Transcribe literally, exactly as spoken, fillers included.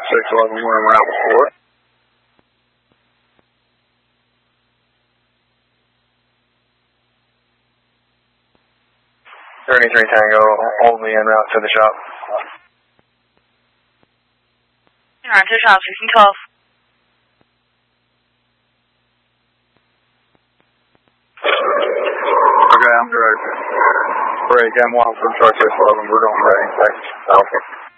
six eleven where we're out before. thirty-three Tango, hold me en route to the shop. En route to the shop, sixteen twelve. Okay, I'm direct. Break M one from Truck six eleven, we're going ready. Thanks. Alpha.